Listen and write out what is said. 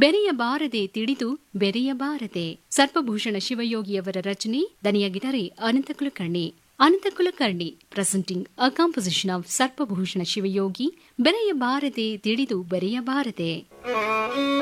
ಬೆರೆಯಬಾರದೆ ತಿಳಿದು ಬೆರೆಯಬಾರದೆ. ಸರ್ಪಭೂಷಣ ಶಿವಯೋಗಿಯವರ ರಚನೆ, ದನಿಯಾಗಿದ್ದಾರೆ ಅನಂತ ಕುಲಕರ್ಣಿ. ಅನಂತ Kulkarni presenting a composition of ಸರ್ಪಭೂಷಣ Shivayogi, ಬೆರೆಯಬಾರದೆ ತಿಳಿದು ಬೆರೆಯಬಾರದೆ.